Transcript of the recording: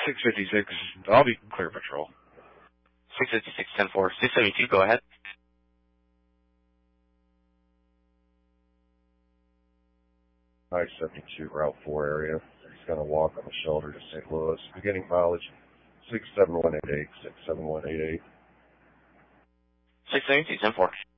656, I'll be clear patrol. 656, 10-4, 672, go ahead. I-72, Route 4 area. He's going to walk on the shoulder to St. Louis. Beginning mileage, 67188, 67188. 672, 10-4.